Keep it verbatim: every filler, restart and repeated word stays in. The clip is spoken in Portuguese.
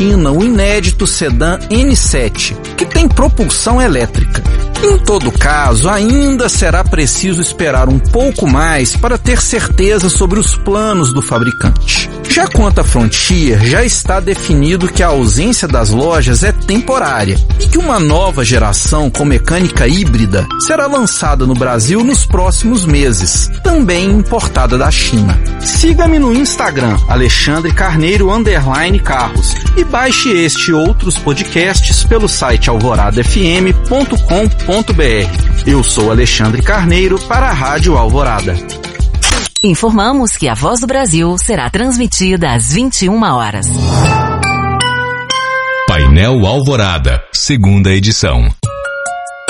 China o inédito sedã N sete, que tem propulsão elétrica. Em todo caso, ainda será preciso esperar um pouco mais para ter certeza sobre os planos do fabricante. Já quanto à Frontier, já está definido que a ausência das lojas é temporária e que uma nova geração com mecânica híbrida será lançada no Brasil nos próximos meses, também importada da China. Siga-me no Instagram, Alexandre Carneiro underline Carros, e baixe este e outros podcasts pelo site alvorada f m ponto com ponto b r. Eu sou Alexandre Carneiro para a Rádio Alvorada. Informamos que a Voz do Brasil será transmitida às vinte e uma horas. Painel Alvorada, segunda edição.